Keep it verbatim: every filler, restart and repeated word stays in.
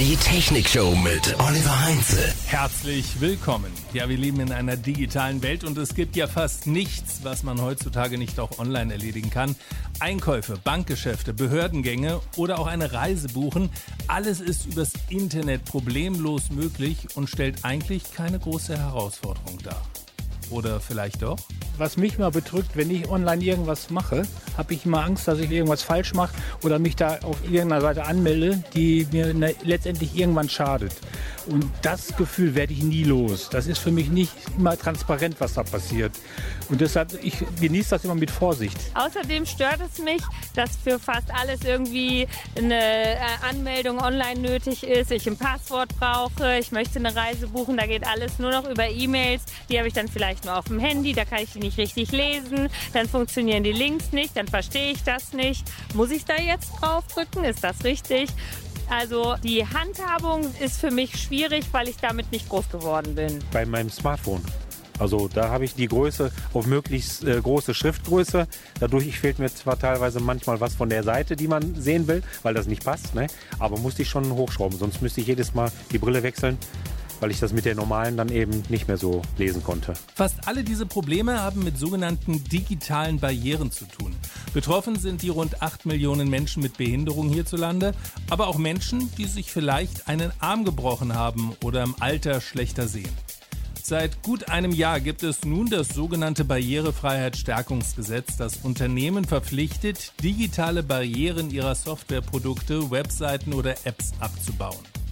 Die Technikshow mit Oliver Heinze. Herzlich willkommen. Ja, wir leben in einer digitalen Welt und es gibt ja fast nichts, was man heutzutage nicht auch online erledigen kann. Einkäufe, Bankgeschäfte, Behördengänge oder auch eine Reise buchen. Alles ist übers Internet problemlos möglich und stellt eigentlich keine große Herausforderung dar. Oder vielleicht doch? Was mich mal bedrückt, wenn ich online irgendwas mache, habe ich immer Angst, dass ich irgendwas falsch mache oder mich da auf irgendeiner Seite anmelde, die mir ne, letztendlich irgendwann schadet. Und das Gefühl werde ich nie los. Das ist für mich nicht immer transparent, was da passiert. Und deshalb, ich genieße das immer mit Vorsicht. Außerdem stört es mich, dass für fast alles irgendwie eine Anmeldung online nötig ist, ich ein Passwort brauche, ich möchte eine Reise buchen, da geht alles nur noch über E-Mails. Die habe ich dann vielleicht nur auf dem Handy, da kann ich die nicht richtig lesen, dann funktionieren die Links nicht, dann verstehe ich das nicht. Muss ich da jetzt draufdrücken? Ist das richtig? Also die Handhabung ist für mich schwierig, weil ich damit nicht groß geworden bin. Bei meinem Smartphone. Also da habe ich die Größe auf möglichst äh, große Schriftgröße. Dadurch fehlt mir zwar teilweise manchmal was von der Seite, die man sehen will, weil das nicht passt, ne? Aber musste ich schon hochschrauben, sonst müsste ich jedes Mal die Brille wechseln, weil ich das mit der normalen dann eben nicht mehr so lesen konnte. Fast alle diese Probleme haben mit sogenannten digitalen Barrieren zu tun. Betroffen sind die rund acht Millionen Menschen mit Behinderung hierzulande, aber auch Menschen, die sich vielleicht einen Arm gebrochen haben oder im Alter schlechter sehen. Seit gut einem Jahr gibt es nun das sogenannte Barrierefreiheitsstärkungsgesetz, das Unternehmen verpflichtet, digitale Barrieren ihrer Softwareprodukte, Webseiten oder Apps abzubauen.